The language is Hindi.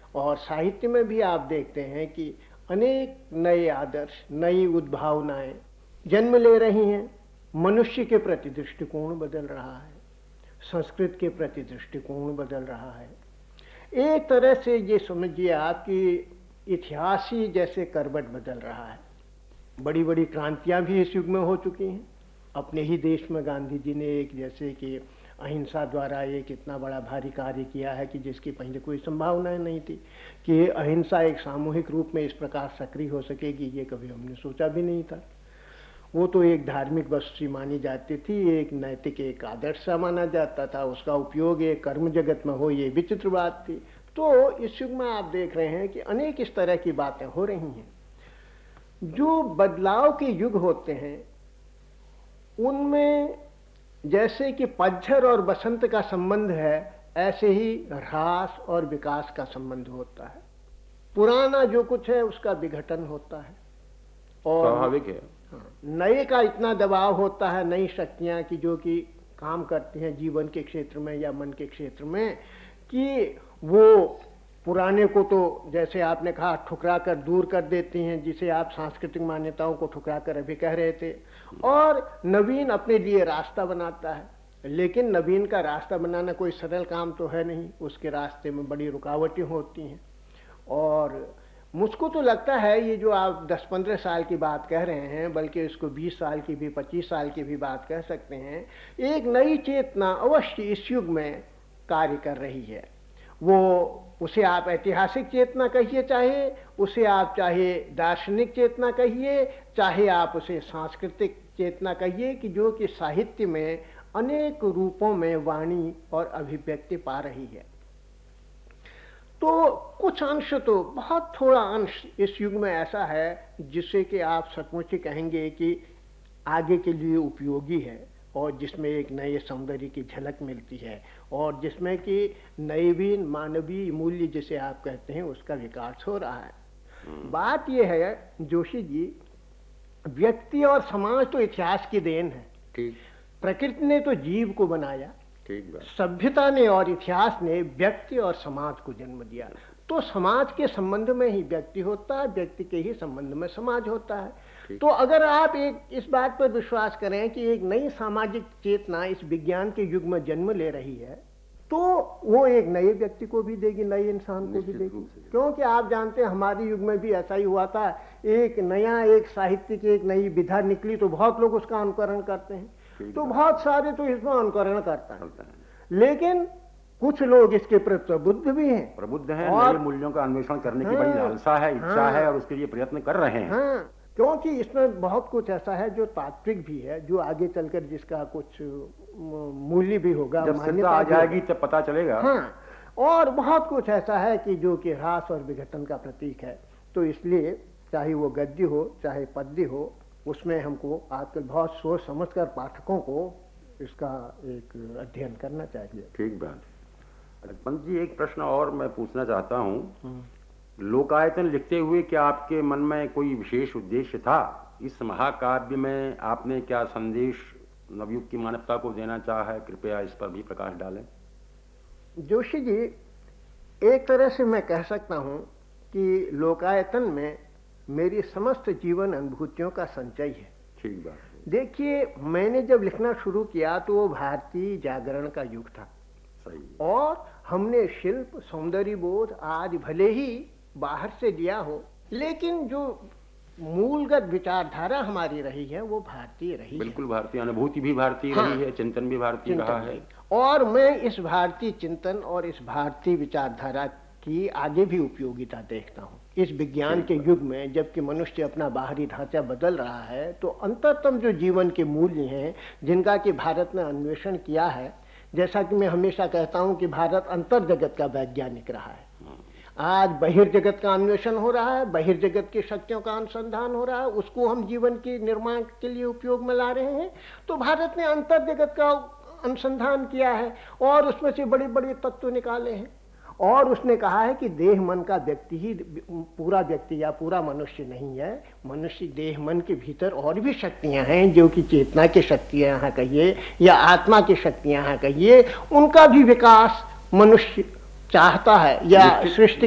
और साहित्य में भी आप देखते हैं कि अनेक नए आदर्श, नई उद्भावनाएं जन्म ले रही हैं। मनुष्य के प्रति दृष्टिकोण बदल रहा है, संस्कृत के प्रति दृष्टिकोण बदल रहा है। एक तरह से ये समझिए आपकी इतिहास ही जैसे करवट बदल रहा है। बड़ी बड़ी क्रांतियां भी इस युग में हो चुकी हैं। अपने ही देश में गांधी जी ने एक जैसे कि अहिंसा द्वारा एक इतना बड़ा भारी कार्य किया है कि जिसकी पहले कोई संभावना नहीं थी कि अहिंसा एक सामूहिक रूप में इस प्रकार सक्रिय हो सकेगी, ये कभी हमने सोचा भी नहीं था। वो तो एक धार्मिक वस्तु मानी जाती थी, एक नैतिक, एक आदर्श माना जाता था। उसका उपयोग एक कर्म जगत में हो, ये विचित्र बात थी। तो इस युग में आप देख रहे हैं कि अनेक इस तरह की बातें हो रही हैं। जो बदलाव के युग होते हैं उनमें जैसे कि पतझड़ और बसंत का संबंध है, ऐसे ही ह्रास और विकास का संबंध होता है। पुराना जो कुछ है उसका विघटन होता है और स्वाभाविक है। नए का इतना दबाव होता है, नई शक्तियां की जो कि काम करती हैं जीवन के क्षेत्र में या मन के क्षेत्र में, कि वो पुराने को तो जैसे आपने कहा ठुकरा कर दूर कर देती हैं, जिसे आप सांस्कृतिक मान्यताओं को ठुकरा कर अभी कह रहे थे, और नवीन अपने लिए रास्ता बनाता है। लेकिन नवीन का रास्ता बनाना कोई सरल काम तो है नहीं, उसके रास्ते में बड़ी रुकावटें होती हैं। और मुझको तो लगता है ये जो आप 10-15 साल की बात कह रहे हैं, बल्कि इसको 20 साल की भी, 25 साल की भी बात कह सकते हैं, एक नई चेतना अवश्य इस युग में कार्य कर रही है। वो उसे आप ऐतिहासिक चेतना कहिए, चाहे दार्शनिक चेतना कहिए, चाहे आप उसे सांस्कृतिक चेतना कहिए, कि जो कि साहित्य में अनेक रूपों में वाणी और अभिव्यक्ति पा रही है। तो कुछ अंश, तो बहुत थोड़ा अंश इस युग में ऐसा है जिससे कि आप सचमुच कहेंगे कि आगे के लिए उपयोगी है, और जिसमें एक नए सौंदर्य की झलक मिलती है, और जिसमें कि नवीन मानवीय मूल्य जिसे आप कहते हैं उसका विकास हो रहा है। बात यह है जोशी जी, व्यक्ति और समाज तो इतिहास की देन है। ठीक। प्रकृति ने तो जीव को बनाया, ठीक बात। सभ्यता ने और इतिहास ने व्यक्ति और समाज को जन्म दिया। तो समाज के संबंध में ही व्यक्ति होता है, व्यक्ति के ही संबंध में समाज होता है। तो अगर आप एक इस बात पर विश्वास करें कि एक नई सामाजिक चेतना इस विज्ञान के युग में जन्म ले रही है, तो वो एक नए व्यक्ति को भी देगी, नए इंसान को भी देगी। क्योंकि आप जानते हैं हमारे युग में भी ऐसा ही हुआ था। एक नया, एक साहित्य की एक नई विधा निकली तो बहुत लोग उसका अनुकरण करते हैं, तो बहुत सारे तो इसमें अनुकरण करता है, लेकिन कुछ लोग इसके प्रति प्रबुद्ध भी हैं, प्रबुद्ध हैं, नए मूल्यों का अन्वेषण करने की बड़ी लालसा है, इच्छा है, और उसके लिए प्रयत्न कर रहे हैं। क्योंकि इसमें बहुत कुछ ऐसा है जो तात्विक भी है, जो आगे चलकर जिसका कुछ मूल्य भी होगा, जब सत्ता आ जाएगी तब पता चलेगा। और बहुत कुछ ऐसा है कि जो कि ह्रास और विघटन का प्रतीक है। तो इसलिए चाहे वो गद्य हो चाहे पद्य हो, उसमें हमको आजकल बहुत सोच समझकर पाठकों को इसका एक अध्ययन करना चाहिए। ठीक बात। पंत जी, एक प्रश्न और मैं पूछना चाहता हूँ। लोकायतन लिखते हुए क्या आपके मन में कोई विशेष उद्देश्य था? इस महाकाव्य में आपने क्या संदेश नवयुग की मानवता को देना चाहा है? कृपया इस पर भी प्रकाश डालें। जोशी जी, एक तरह से मैं कह सकता हूं कि लोकायतन में मेरी समस्त जीवन अनुभूतियों का संचय है। ठीक बात। देखिए, मैंने जब लिखना शुरू किया तो वो भारतीय जागरण का युग था। सही। और हमने शिल्प, सौंदर्य बोध आज भले ही बाहर से लिया हो, लेकिन जो मूलगत विचारधारा हमारी रही है वो भारतीय रही है। बिल्कुल भारतीय, अनुभूति भी भारतीय रही है, चिंतन भी भारतीय रहा है। और मैं इस भारतीय चिंतन और इस भारतीय विचारधारा की आगे भी उपयोगिता देखता हूँ। इस विज्ञान के युग में जबकि मनुष्य अपना बाहरी ढांचा बदल रहा है, तो अंतरतम जो जीवन के मूल्य हैं जिनका कि भारत ने अन्वेषण किया है, जैसा कि मैं हमेशा कहता हूं कि भारत अंतर जगत का वैज्ञानिक रहा है। आज बहिर्जगत का अन्वेषण हो रहा है, बहिर्जगत की शक्तियों का अनुसंधान हो रहा है, उसको हम जीवन के निर्माण के लिए उपयोग में ला रहे हैं। तो भारत ने अंतर जगत का अनुसंधान किया है और उसमें से बड़े बड़े तत्व निकाले हैं। और उसने कहा है कि देह मन का व्यक्ति ही पूरा व्यक्ति या पूरा मनुष्य नहीं है। मनुष्य देह मन के भीतर और भी शक्तियां हैं, जो कि चेतना की शक्तियां हैं कहिए या आत्मा की शक्तियां हैं कहिए, उनका भी विकास मनुष्य चाहता है या सृष्टि